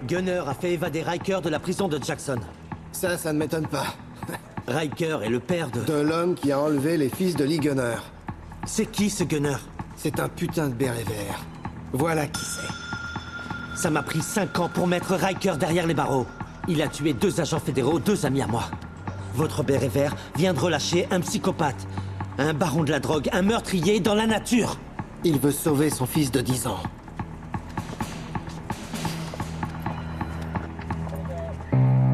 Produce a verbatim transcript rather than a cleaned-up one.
Gunner a fait évader Riker de la prison de Jackson. Ça, ça ne m'étonne pas. Riker est le père de... De l'homme qui a enlevé les fils de Lee Gunner. C'est qui ce Gunner? C'est un putain de béret vert. Voilà qui c'est. Ça m'a pris cinq ans pour mettre Riker derrière les barreaux. Il a tué deux agents fédéraux, deux amis à moi. Votre béret vert vient de relâcher un psychopathe, un baron de la drogue, un meurtrier dans la nature. Il veut sauver son fils de dix ans.